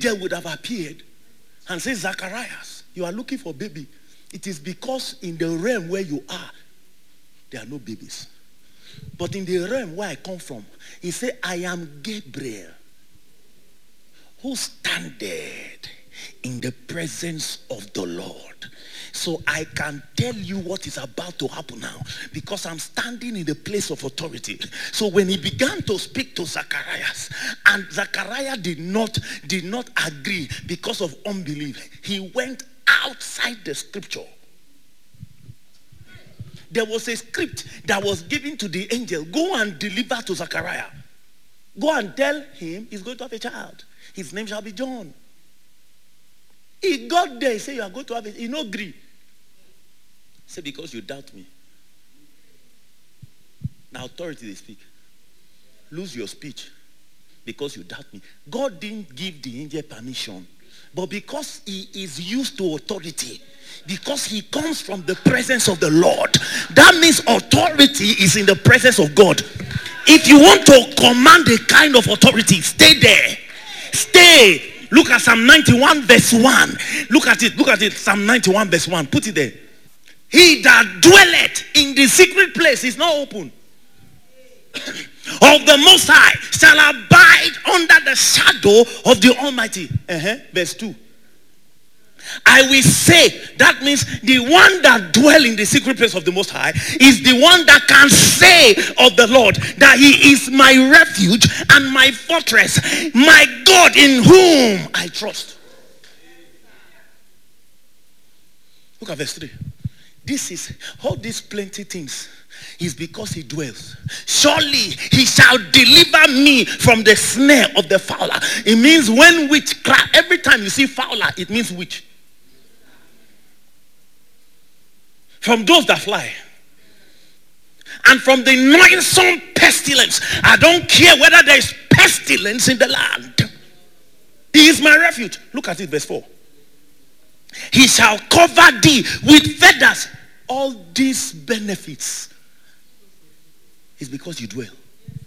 angel would have appeared and said, Zacharias, you are looking for baby. It is because in the realm where you are, there are no babies. But in the realm where I come from, he said, I am Gabriel, who standeth in the presence of the Lord. So I can tell you what is about to happen now, because I'm standing in the place of authority. So when he began to speak to Zacharias, and Zacharias did not agree because of unbelief, he went outside the scripture. There was a script that was given to the angel. Go and deliver to Zachariah. Go and tell him he's going to have a child. His name shall be John. He got there. He said, you are going to have it. He no agree. He said, because you doubt me. Now authority they speak. Lose your speech because you doubt me. God didn't give the angel permission. But because he is used to authority, because he comes from the presence of the Lord, that means authority is in the presence of God. If you want to command a kind of authority, stay there. Stay. Look at Psalm 91 verse 1. Look at it. Psalm 91 verse 1. Put it there. He that dwelleth in the secret place is not open of the Most High shall abide under the shadow of the Almighty. Verse 2. I will say, that means the one that dwell in the secret place of the Most High is the one that can say of the Lord that he is my refuge and my fortress, my God in whom I trust. Look at verse 3. This is all these plenty things is because he dwells. Surely he shall deliver me from the snare of the fowler. It means when witchcraft, every time you see fowler, it means witch. From those that fly. And from the noisome pestilence. I don't care whether there is pestilence in the land. He is my refuge. Look at it, verse 4. He shall cover thee with feathers. All these benefits is because you dwell.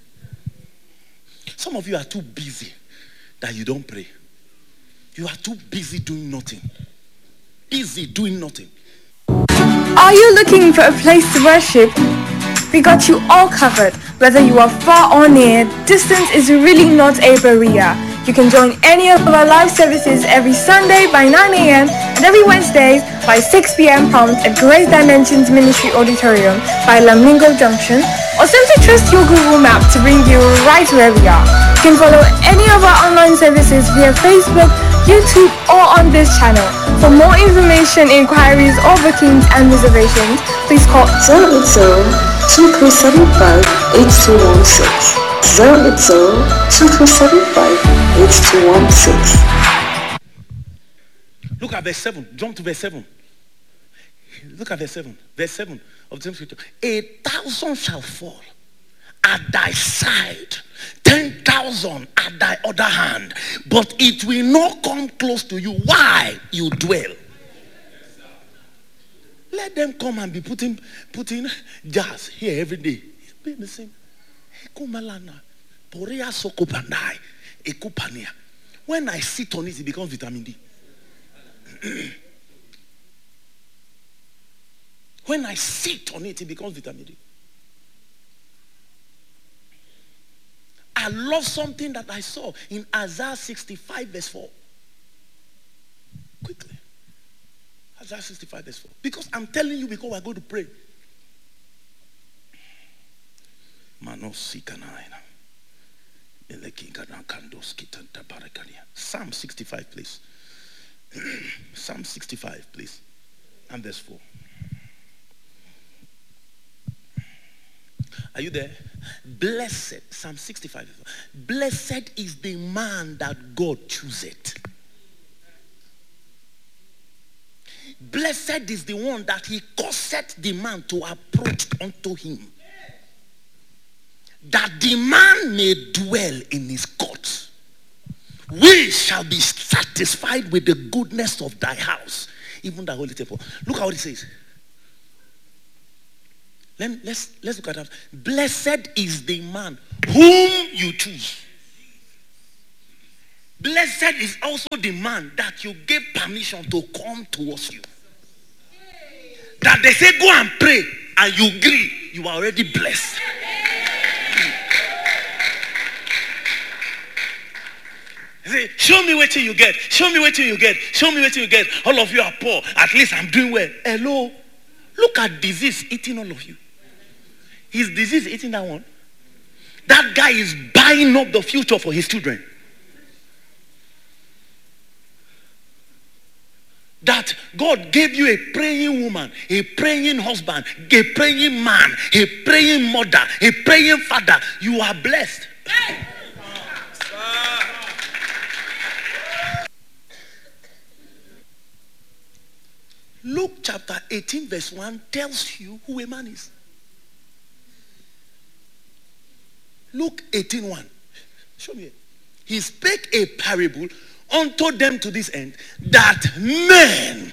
Some of you are too busy that you don't pray. You are too busy doing nothing. Busy doing nothing. Are you looking for a place to worship? We got you all covered. Whether you are far or near, distance is really not a barrier. You can join any of our live services every Sunday by 9 a.m. and every Wednesdays by 6 p.m. prompt at Grace Dimensions Ministry Auditorium by Lamingo Junction, or simply trust your Google Map to bring you right where we are. You can follow any of our online services via Facebook, YouTube, or on this channel. For more information, inquiries, or bookings and reservations, please call 080-2375-8216. 080-2375-8216. Look at verse 7. Jump to verse 7. Look at verse 7. Verse 7 of the same scripture. 1,000 shall fall at thy side, 10,000 at thy other hand, but it will not come close to you. Why? You dwell. Let them come and be putting jars here every day. Be the same. When I sit on it, it becomes vitamin D. When I sit on it, it becomes vitamin D. I love something that I saw in Isaiah 65 verse 4. Quickly. Isaiah 65 verse 4. Because I'm telling you, because we're going to pray. Psalm 65, please. Psalm 65, please. And verse 4. Are you there? Blessed, Psalm 65. Blessed is the man that God chooseth. Blessed is the one that he causeth the man to approach unto him, that the man may dwell in his courts. We shall be satisfied with the goodness of thy house, even the holy temple. Look at what it says. Let's look at that. Blessed is the man whom you choose. Blessed is also the man that you gave permission to come towards you. That they say go and pray and you agree, you are already blessed. Say, show me what you get. Show me what you get. Show me what you get. All of you are poor. At least I'm doing well. Hello. Look at disease eating all of you. Is disease eating that one? That guy is buying up the future for his children. That God gave you a praying woman, a praying husband, a praying man, a praying mother, a praying father. You are blessed. Luke chapter 18 verse 1 tells you who a man is. Luke 18:1. Show me. He spake a parable unto them to this end, that men,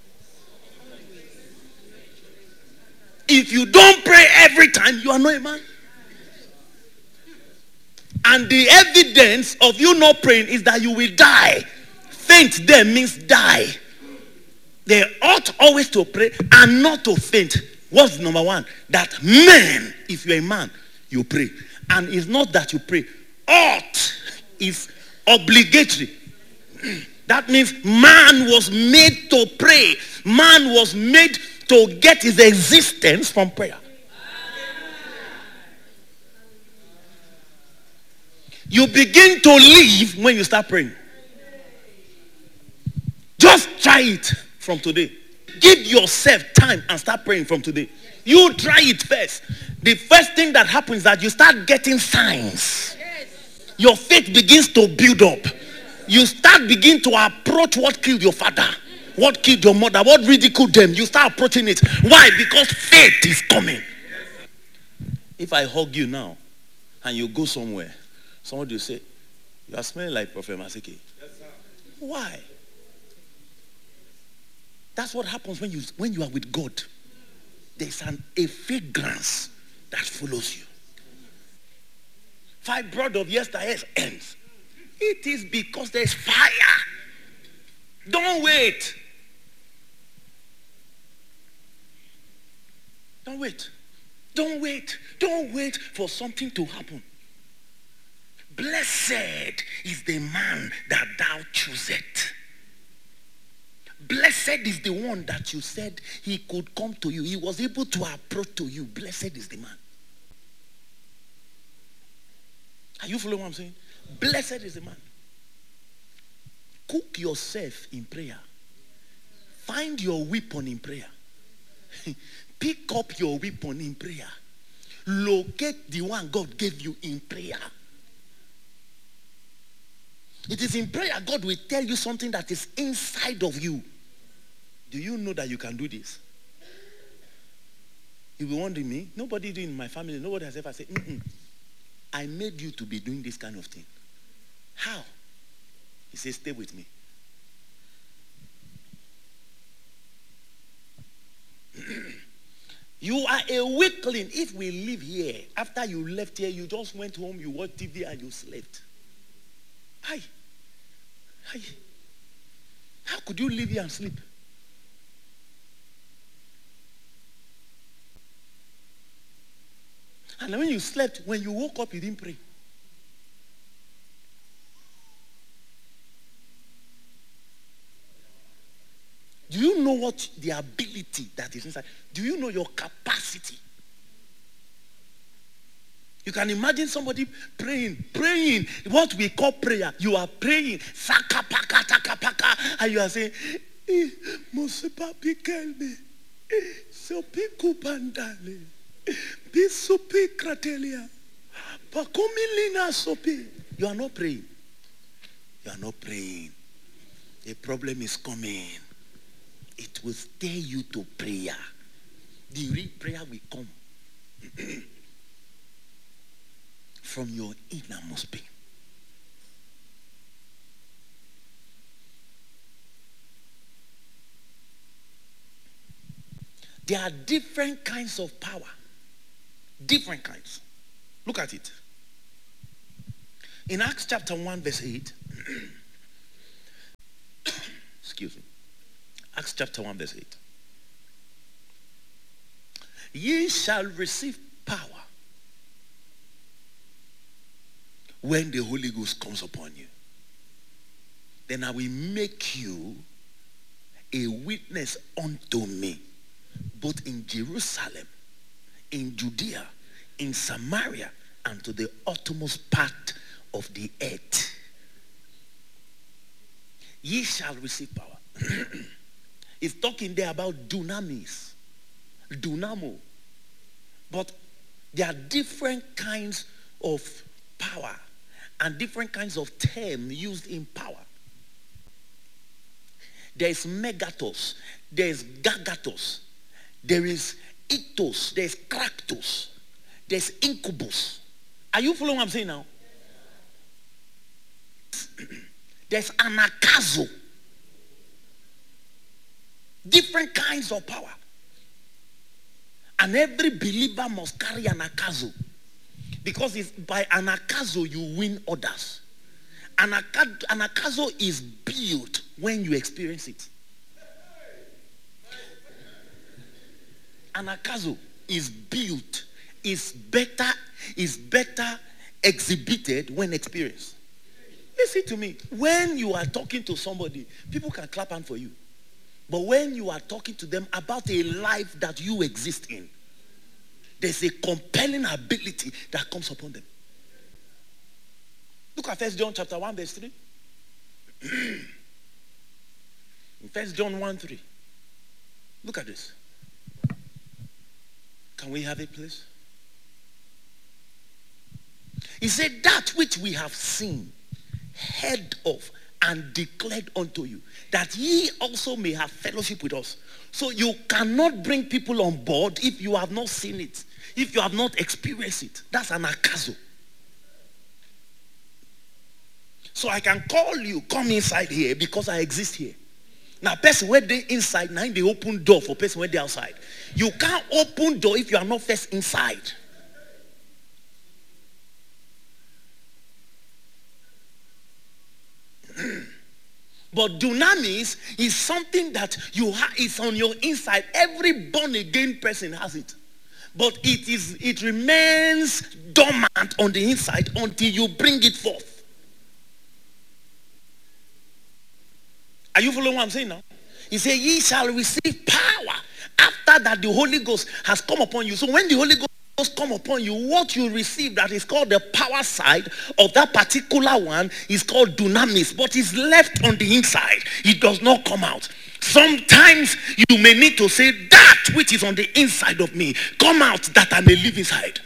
if you don't pray every time, you are not a man. And the evidence of you not praying is that you will die. Faint there means die. They ought always to pray and not to faint. What's number one? That men, if you're a man, you pray. And it's not that you pray. Ought is obligatory. That means man was made to pray. Man was made to get his existence from prayer. You begin to live when you start praying. Just try it from today. Give yourself time and start praying from today. You try it first. The first thing that happens is that you start getting signs. Your faith begins to build up. You start begin to approach what killed your father, what killed your mother, what ridiculed them. You start approaching it. Why? Because faith is coming. If I hug you now and you go somewhere, somebody will say, you are smelling like Prophet Maseke. Yes, sir. Why? That's what happens when you are with God. There's a fragrance that follows you. Fibroid of yesteryear ends. It is because there's fire. Don't wait. Don't wait. Don't wait. Don't wait for something to happen. Blessed is the man that thou choosest. Blessed is the one that you said he could come to you. He was able to approach to you. Blessed is the man. Are you following what I'm saying? Blessed is the man. Cook yourself in prayer. Find your weapon in prayer. Pick up your weapon in prayer. Locate the one God gave you in prayer. It is in prayer God will tell you something that is inside of you. Do you know that you can do this? You will wonder me. Nobody in my family, nobody has ever said, I made you to be doing this kind of thing. How? He says, stay with me. You are a weakling if we live here. After you left here, you just went home, you watched TV and you slept. Hi. How could you live here and sleep? And when you slept, when you woke up, you didn't pray. Do you know what the ability that is inside? Do you know your capacity? You can imagine somebody praying, what we call prayer. You are praying, saka paka taka paka, and you are saying, Mosepa pikelme, sopi kupandale, bisopi kratelia, pakomilina sopi. You are not praying. You are not praying. A problem is coming. It will stir you to prayer. The real prayer will come from your innermost being. There are different kinds of power. Different kinds. Look at it. In Acts chapter 1 verse 8, Excuse me. Acts chapter 1 verse 8. Ye shall receive power when the Holy Ghost comes upon you. Then I will make you a witness unto me, both in Jerusalem, in Judea, in Samaria, and to the uttermost part of the earth. Ye shall receive power. It's talking there about dunamis, dunamo. But there are different kinds of power and different kinds of terms used in power. There is megatos, there is gagatos, there is ictos, there is kraktos, there is incubus. Are you following what I'm saying now? There's anakazo. Different kinds of power. And every believer must carry anakazo. Because it's by anakazo you win others. Anakazo is built when you experience it. Anakazo is built, is better exhibited when experienced. Listen to me. When you are talking to somebody, people can clap hand for you. But when you are talking to them about a life that you exist in, there's a compelling ability that comes upon them. Look at 1 John chapter 1 verse 3. In 1 John 1 3. Look at this. Can we have it, please? He said, that which we have seen, heard of, and declared unto you, that ye also may have fellowship with us. So you cannot bring people on board if you have not seen it, if you have not experienced it. That's an akazo. So I can call you, come inside here because I exist here. Now, person where they inside, now they open door for person where they outside. You can't open door if you are not first inside. But dunamis is something that you is on your inside. Every born again person has it. But it remains dormant on the inside until you bring it forth. Are you following what I'm saying now? He said, ye shall receive power after that the Holy Ghost has come upon you. So when the Holy Ghost come upon you, what you receive that is called the power side of that particular one is called dunamis, but it's left on the inside. It does not come out. Sometimes you may need to say, that which is on the inside of me, come out that I may live inside.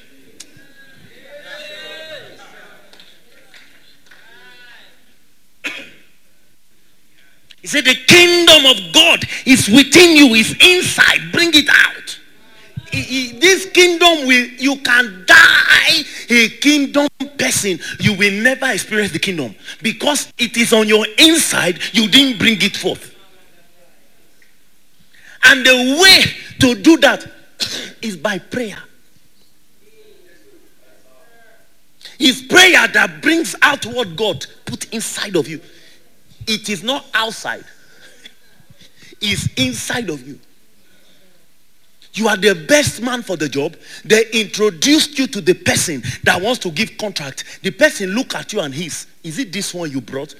He said the kingdom of God is within you, is inside. Bring it out. This kingdom you can die a kingdom person. You will never experience the kingdom. Because it is on your inside, you didn't bring it forth. And the way to do that is by prayer. It's prayer that brings out what God put inside of you. It is not outside. It's inside of you. You are the best man for the job. They introduced you to the person that wants to give contract. The person look at you and is it this one you brought?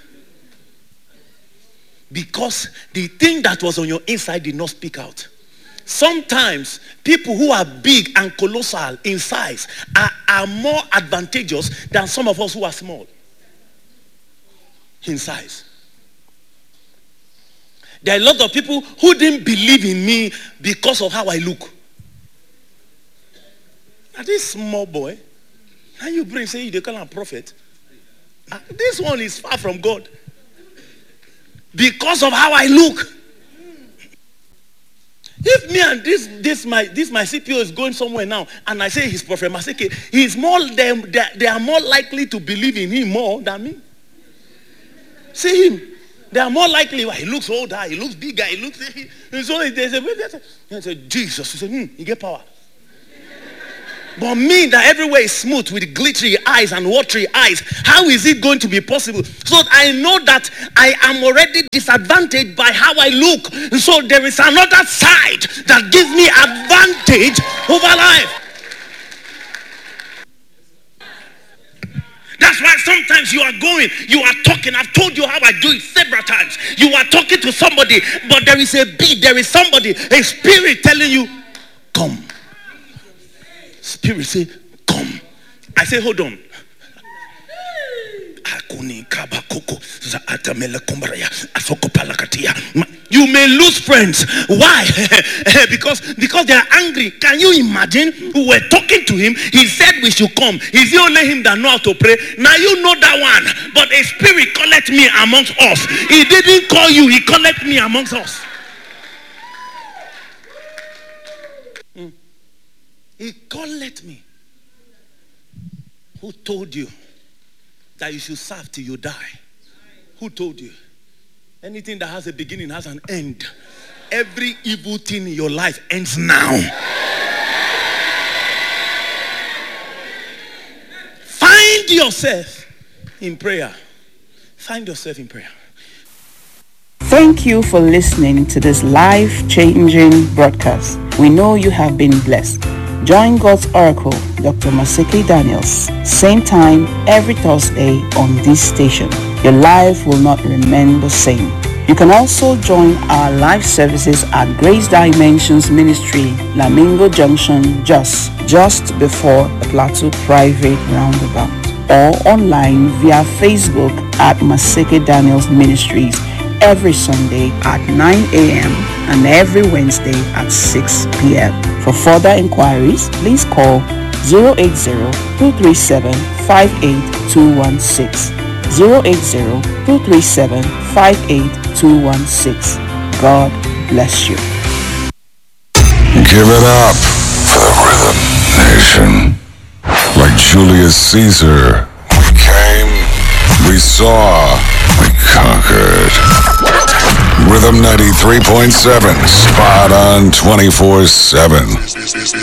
Because the thing that was on your inside did not speak out. Sometimes people who are big and colossal in size are more advantageous than some of us who are small in size. There are a lot of people who didn't believe in me because of how I look. Now this small boy, how you bring, say they call him a prophet. This one is far from God. Because of how I look. If me and this my CPO is going somewhere now, and I say he's Prophet Maseke, he's more they are more likely to believe in him more than me. See him. They are more likely. Well, he looks older, he looks bigger, he looks. So they say Jesus. He said, he get power. But me, that everywhere is smooth with glittery eyes and watery eyes, how is it going to be possible? So I know that I am already disadvantaged by how I look. So there is another side that gives me advantage over life. That's why sometimes you are talking. I've told you how I do it several times. You are talking to somebody, but there is a beat, there is somebody, a spirit telling you, come. Spirit say, come. I say, hold on. You may lose friends. Why? because they are angry. Can you imagine? We were talking to him. He said we should come. Is it only him that know how to pray? Now you know that one. But a spirit collect me amongst us. He didn't call you. He collect me amongst us. He collect me. Who told you that you should serve till you die? Who told you? Anything that has a beginning has an end. Every evil thing in your life ends now. Find yourself in prayer. Find yourself in prayer. Thank you for listening to this life-changing broadcast. We know you have been blessed. Join God's Oracle, Dr. Maseke Daniels, same time every Thursday on this station. Your life will not remain the same. You can also join our live services at Grace Dimensions Ministry, Lamingo Junction, just before the Plateau Private Roundabout, or online via Facebook at Maseke Daniels Ministries every Sunday at 9 a.m. and every Wednesday at 6 p.m. For further inquiries, please call 080-237-58216. 080-237-58216. God bless you. Give it up for the Rhythm Nation. Like Julius Caesar, we came, we saw, we conquered. Rhythm 93.7, spot on 24/7.